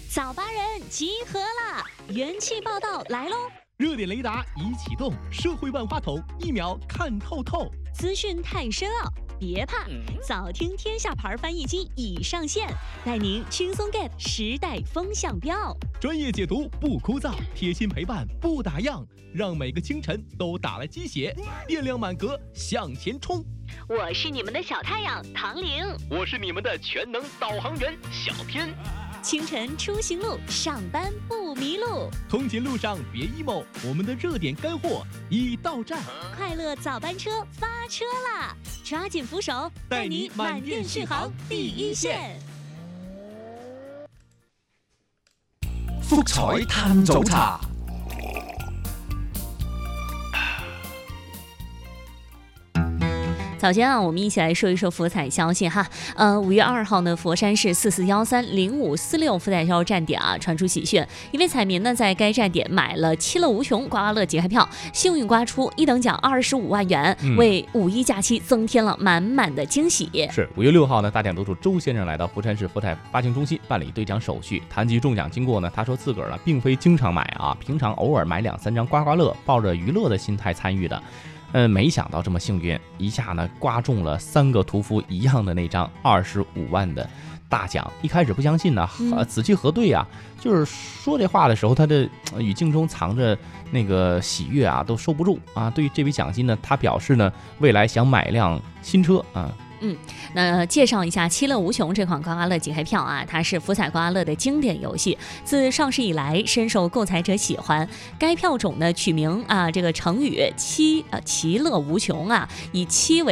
早八人集合啦！元气报道来喽！ 热点雷达已启动，社会万花筒一秒看透透。 资讯太深奥，别怕，早听天下牌翻译机已上线，带您轻松 get 时代风向标。 专业解读不枯燥，贴心陪伴不打烊，让每个清晨都打了鸡血，电量满格向前冲。 我是你们的小太阳唐玲， 我是你们的全能导航员小天。 清晨出行路，上班不迷路。 通勤路上别 emo， 我们的热点干货已到站。 快乐早班车发车啦！抓紧扶手，带你满电续航第一线。 福彩嘆早茶。 早间啊，我们一起来说一说福彩消息哈。5月2号呢，佛山市44130546福彩销售站点啊传出喜讯，一位彩民呢在该站点买了其乐无穷刮刮乐节开票，幸运刮出一等奖25万元，为五一假期增添了满满的惊喜。 是5月6号呢，大奖得主周先生来到佛山市福彩发行中心办理兑奖手续，谈及中奖经过呢，他说自个儿呢并非经常买啊，平常偶尔买2-3张刮刮乐，抱着娱乐的心态参与的。没想到这么幸运，一下呢刮中了3个屠夫一样的那张25万的大奖。一开始不相信呢，仔细核对啊，就是说这话的时候，他的语境中藏着那个喜悦啊，都收不住啊。对于这笔奖金呢，他表示呢，未来想买辆新车啊。 那介绍一下其乐无穷这款刮刮乐即开票啊，它是福彩刮刮乐的经典游戏，自上市以来深受购彩者喜欢。该票种呢取名啊，这个成语其乐无穷啊，以7为